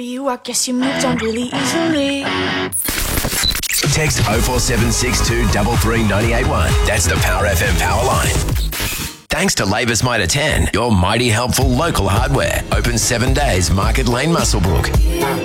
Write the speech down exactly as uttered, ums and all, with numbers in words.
you, I guess you moved on really easily. Text oh four seven six two three three nine eight one. That's the Power F M power line. Thanks to Labour's Mitre ten, your mighty helpful local hardware. Open seven days, Market Lane, Muswellbrook.